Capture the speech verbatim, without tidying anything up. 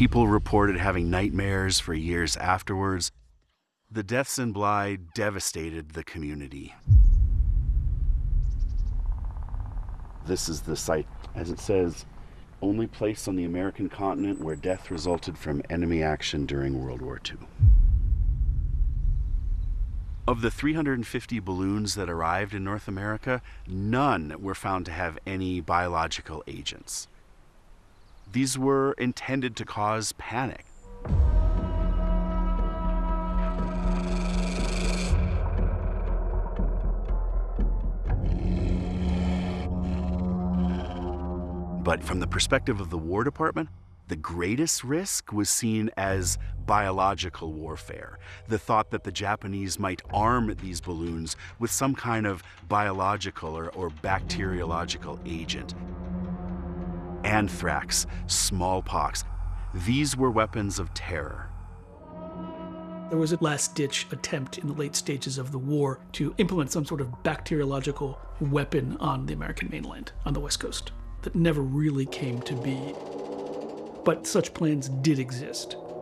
People reported having nightmares for years afterwards. The deaths in Bly devastated the community. This is the site, as it says, only place on the American continent where death resulted from enemy action during World War Two. Of the three hundred fifty balloons that arrived in North America, none were found to have any biological agents. These were intended to cause panic. But from the perspective of the War Department, the greatest risk was seen as biological warfare. The thought that the Japanese might arm these balloons with some kind of biological or, or bacteriological agent. Anthrax, smallpox, these were weapons of terror. There was a last-ditch attempt in the late stages of the war to implement some sort of bacteriological weapon on the American mainland, on the West Coast, that never really came to be. But such plans did exist.